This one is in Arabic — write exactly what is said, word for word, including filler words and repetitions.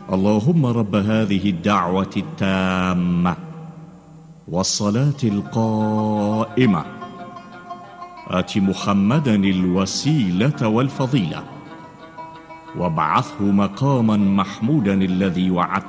اللهم رب هذه الدعوة التامة والصلاة القائمة آت محمدا الوسيلة والفضيلة وابعثه مقاما محمودا الذي وعدته